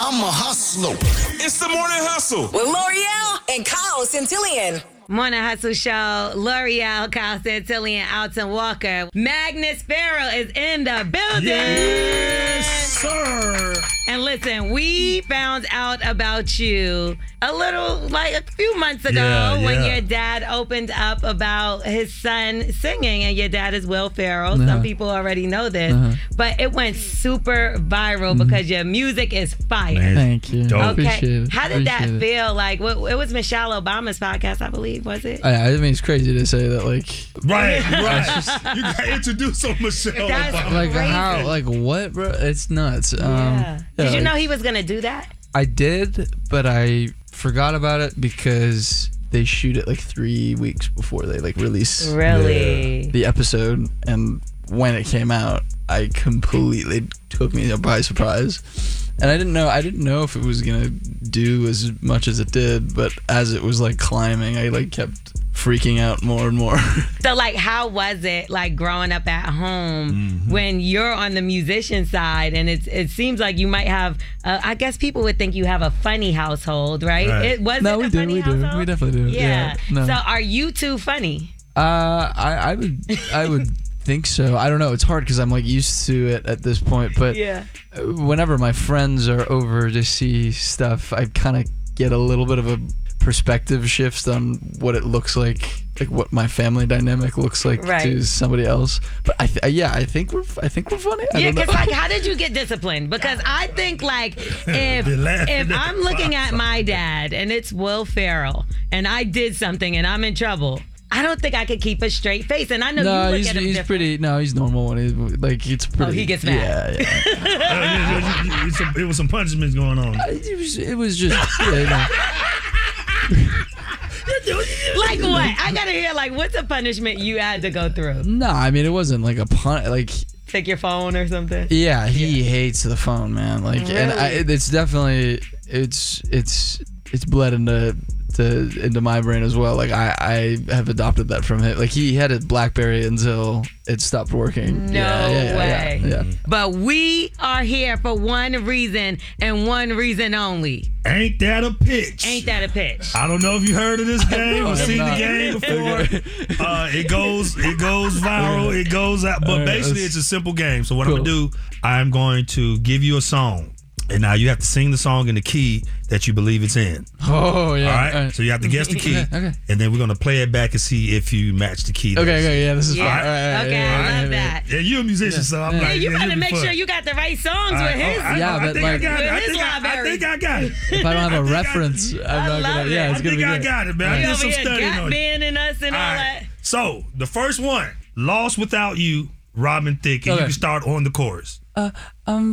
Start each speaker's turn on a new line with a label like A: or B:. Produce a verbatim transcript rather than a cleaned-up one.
A: I'm a hustler.
B: It's the Morning Hustle
C: with L'Oreal and Kyle Centillion.
D: Morning Hustle Show. L'Oreal, Kyle Centillion, Alton Walker. Magnus Farrell is in the building.
E: Yes, sir.
D: And listen, we found out about you a little, like a few months ago
E: Yeah,
D: when
E: yeah.
D: your dad opened up about his son singing, and your dad is Will Ferrell.
F: Uh-huh.
D: Some people already know this,
F: Uh-huh.
D: but it went super viral because your music is fire.
E: Man,
F: Thank you.
E: Dope.
F: I
D: Okay,
F: appreciate it.
D: how did that
F: Appreciate it.
D: feel? Like, what, it was Michelle Obama's podcast, I believe, was it?
F: I, I mean, it's crazy to say that, like,
E: Right, right. You got introduced on Michelle
D: That's
E: Obama.
F: like
D: Crazy.
F: how, like what, bro? It's nuts. Um,
D: Yeah. Did you
F: like,
D: know he was gonna do that?
F: I did, but I forgot about it because they shoot it like three weeks before they like release
D: Really?
F: the, the episode, and when it came out, I completely took me by surprise. And I didn't know I didn't know if it was gonna do as much as it did, but as it was like climbing, I like kept freaking out more and more.
D: So, like, how was it, like, growing up at home
E: Mm-hmm.
D: when you're on the musician side, and it's, it seems like you might have, uh, I guess people would think you have a funny household, right?
E: Right.
D: It was
F: No,
D: it
F: we
D: a
F: do,
D: funny
F: we do.
D: household?
F: We definitely do.
D: Yeah.
F: Yeah, no.
D: So, are you two funny?
F: Uh, I, I would I would think so. I don't know. It's hard because I'm like used to it at this point. But
D: Yeah.
F: whenever my friends are over to see stuff, I kind of get a little bit of a perspective shift on what it looks like, like what my family dynamic looks like
D: Right.
F: to somebody else. But I, th- yeah, I think we're I think we're funny. I
D: Yeah,
F: don't know.
D: because like, how did you get disciplined? Because I think like if
E: They're laughing
D: if
E: at
D: I'm
E: the
D: looking
E: box.
D: at my dad and it's Will Ferrell and I did something and I'm in trouble, I don't think I could keep a straight face. And I know you
F: no,
D: look
F: he's
D: at him
F: he's
D: different.
F: pretty. No, he's normal when he's like it's pretty.
D: Oh, he gets mad.
F: Yeah, yeah.
E: Uh, yeah, yeah, yeah, it's some- it was some punishments going on.
F: it was it was just yeah,
D: Like what? I gotta hear like what's a punishment you had to go through?
F: no. No, I mean it wasn't like a pun. Like
D: Take your phone or something?
F: yeah, he hates the phone, man. Like, and I,
D: Really?
F: it's definitely it's it's it's bled into to, into my brain as well. Like I, I have adopted that from him. Like he had a BlackBerry until it stopped working.
D: No
F: yeah, yeah, yeah,
D: way.
F: Yeah, yeah.
D: But we are here for one reason and one reason only.
E: Ain't that a pitch?
D: Ain't that a pitch?
E: I don't know if you heard of this game
F: No,
E: or
F: I have
E: seen the
F: not.
E: game before. uh, it goes, it goes viral. It goes out. But
F: All right,
E: basically,
F: let's-
E: it's a simple game. So what I'm
F: Cool.
E: gonna do, I'm going to give you a song, and now you have to sing the song in the key that you believe it's in.
F: Oh yeah.
E: All right. So you have to guess the key,
F: Okay, okay.
E: and then we're gonna play it back and see if you match the key.
F: Okay,
E: that's-
F: okay, yeah, this is
D: Yeah.
F: fine. All right, all right,
D: Okay,
F: yeah,
D: I
F: yeah,
D: love
F: yeah,
D: that.
E: Yeah, you're a musician, so I'm
F: Yeah.
E: like,
D: Hey, you
E: yeah,
D: better
E: it'll be
D: make
E: fun.
D: sure you got the right songs
E: All
D: with
E: right,
D: his.
E: oh, I,
F: Yeah,
E: I
F: but
E: think I
F: like-
E: got it. I
D: With his
E: think I, I
D: library.
E: think I got it.
F: If I don't have a
E: I think I-
F: reference, I'm
D: I
F: not
D: love
F: gonna.
D: it.
F: Yeah,
E: I
F: it's gonna
E: think
F: be
E: I
F: good.
E: got it, man. I
D: You
E: did
D: over
E: some
D: here
E: studying
D: gap
E: on it.
D: banding us and all,
E: All
D: that.
E: right. So the first one, "Lost Without You," Robin Thicke, and
F: Okay.
E: you can start on the chorus.
F: Uh, um.